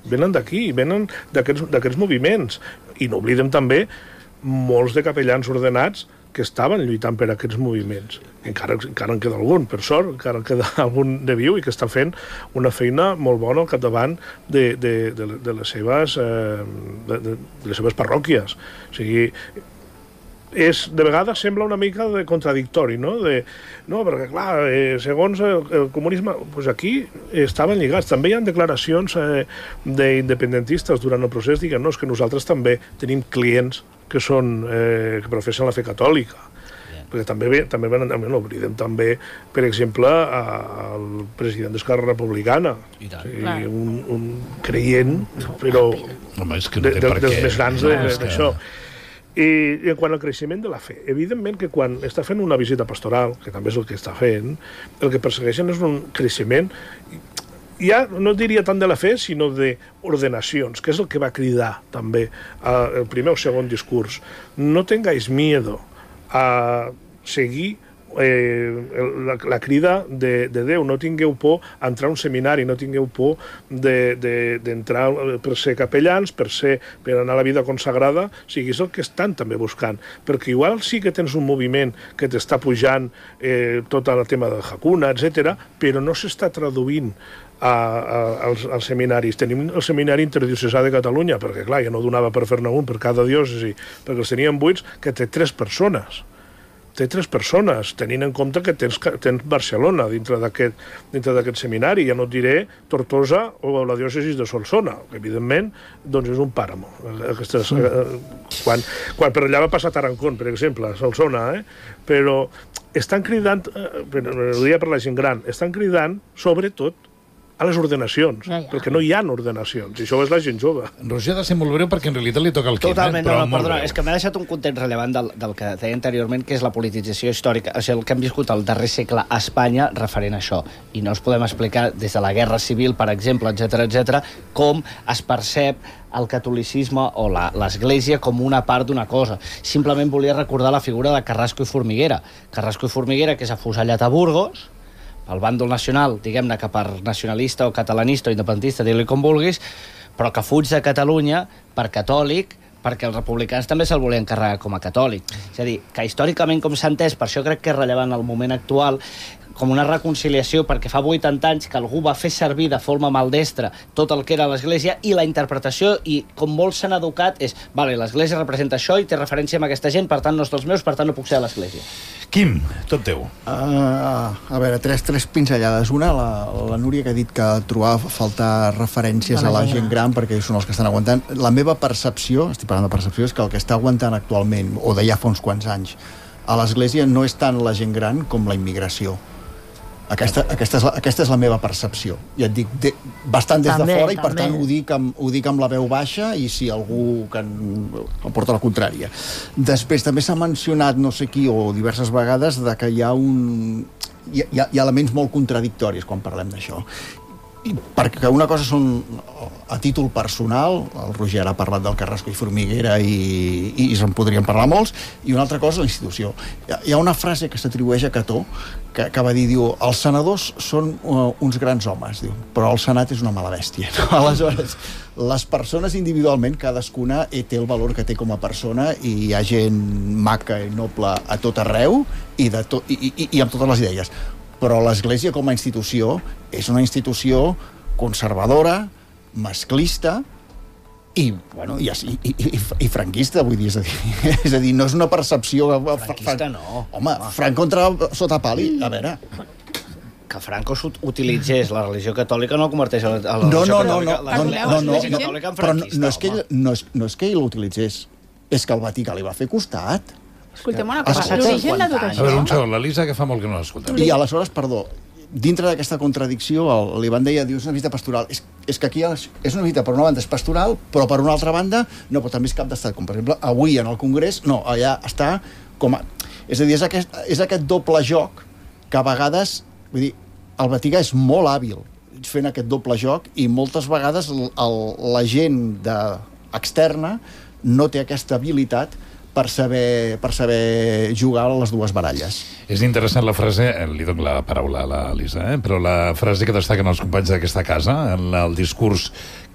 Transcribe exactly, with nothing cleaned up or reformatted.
venen d'aquí, venen d'aquests moviments. I no oblidem també molts de capellans ordenats que estaven lluitant per aquests moviments. Encara, encara en queda algun, per sort, encara en queda algun de viu i que està fent una feina molt bona al capdavant de, de, de, de, les, seves, eh, de, de les seves parròquies. O sigui, és, de vegades sembla una mica de contradictori, no? De, no, perquè, clar, eh, segons el, el comunisme, pues aquí estaven lligats. També hi ha declaracions eh, d'independentistes durant el procés, diguem, no, és que nosaltres també tenim clients que són, eh, que professen la fe catòlica. Yeah. Perquè també, també no oblidem també, per exemple, al president d'Esquerra Republicana. I tant. O sigui, un, un creient, però Home, és que no de, de, dels més grans d'això. I, I en quant al creixement de la fe, evidentment que quan està fent una visita pastoral, que també és el que està fent, el que persegueixen és un creixement, ja no diria tant de la fe, sinó d'ordenacions, que és el que va cridar també el primer o segon discurs. No tengáis miedo a seguir eh, la, la crida de, de Déu, no tingueu por a entrar a un seminari, no tingueu por d'entrar de, de, per ser capellans, per, ser, per anar a la vida consagrada, o sigui, és el que estan també buscant, perquè igual sí que tens un moviment que t'està pujant eh, tot el tema del Hakuna, etcètera, però no s'està traduint A, a, als, als seminaris. Tenim el seminari interdiocesà de Catalunya, perquè clar, ja no donava per fer-ne un per cada diòcesi, perquè els teníem buits, que té tres persones. Té tres persones, tenint en compte que tens, tens Barcelona dintre d'aquest dintre d'aquest seminari. Ja no et diré Tortosa o la diòcesi de Solsona, que evidentment doncs és un pàramo. Aquestes, eh, quan, quan per allà va passar Tarancón, per exemple, a Solsona, eh? Però estan cridant, eh, ho dia per la gent gran, estan cridant sobretot a les ordenacions, ja, ja. Perquè no hi ha ordenacions, i això és la gent jove. Roger ha de ser molt breu perquè en realitat li toca el Quim. Totalment, eh? no, no, perdona, és que m'ha deixat un context rellevant del, del que deia anteriorment, que és la politització històrica, o sigui, el que hem viscut el darrer segle a Espanya referent a això, i no ens podem explicar des de la Guerra Civil, per exemple, etcètera, etcètera, com es percep el catolicisme o l'Església com una part d'una cosa. Simplement volia recordar la figura de Carrasco i Formiguera. Carrasco i Formiguera, que és afusellat a Burgos, el bàndol nacional, diguem-ne que per nacionalista o catalanista o independentista, digue-li com vulguis, però que fuig de Catalunya per catòlic, perquè els republicans també se'l volien carregar com a catòlic. És a dir, que històricament com s'ha entès, per això crec que és rellevant el moment actual, com una reconciliació, perquè fa vuitanta anys que algú va fer servir de forma maldestra tot el que era l'Església, i la interpretació, i com molts s'han educat, és, vale, l'Església representa això i té referència amb aquesta gent, per tant no és dels meus, per tant no puc ser a l'Església. Quim, tot teu. Uh, a veure, tres, tres pinzellades. Una, la, la Núria, que ha dit que trobava a faltar referències a la gent gran perquè són els que estan aguantant. La meva percepció, estic parlant de percepció, és que el que està aguantant actualment, o de ja fa uns quants anys, a l'Església no és tant la gent gran com la immigració. Aquesta, aquesta, és la, aquesta és la meva percepció. Ja et dic, de, bastant des també, de fora, i per tant ho dic, amb, ho dic amb la veu baixa, i si algú que em porta la contrària. Després també s'ha mencionat, no sé qui, o diverses vegades, de que hi ha un... Hi ha, hi ha elements molt contradictoris quan parlem d'això. I perquè una cosa són a títol personal, el Roger ha parlat del Carrasco i Formiguera i, i, i se'n podrien parlar molts, i una altra cosa la institució. Hi ha, hi ha una frase que s'atribueix a Cató que, que va dir, diu, els senadors són uh, uns grans homes, diu, però el Senat és una mala bèstia. No? Aleshores, les persones individualment, cadascuna té el valor que té com a persona, i hi ha gent maca i noble a tot arreu i, de to, i, i, i amb totes les idees. Però l'Església com a institució és una institució conservadora, masclista i, bueno, i, i, i, i franquista, vull dir, és a dir, és a dir, no és una percepció... Franquista no. Home, Franco entra sota pali, a veure... Que Franco utilitzés la religió catòlica no converteix a la, a la no, religió no, catòlica, no, la, no, la, no, no, religió no, catòlica en però franquista, no, no, és que ell, no, és, no és que ell l'utilitzés, és que el Vaticà li va fer costat. Escoltem una cosa, l'origen de tot això... A veure, un segon, l'Elisa, que fa molt que no l'escoltem. I aleshores, perdó, dintre d'aquesta contradicció, l'Ivan deia, diu, és una visita pastoral. És, és que aquí és una visita, per una banda és pastoral, però per una altra banda, no, però també és cap d'estat. Com, per exemple, avui en el Congrés, no, allà està com a... És a dir, és aquest, és aquest doble joc que a vegades... Vull dir, el Vaticà és molt hàbil fent aquest doble joc, i moltes vegades el, el, la gent de, externa no té aquesta habilitat per saber, per saber jugar a les dues baralles. És interessant la frase, li dono la paraula a la Elisa, eh? Però la frase que destaquen els companys d'aquesta casa, en el discurs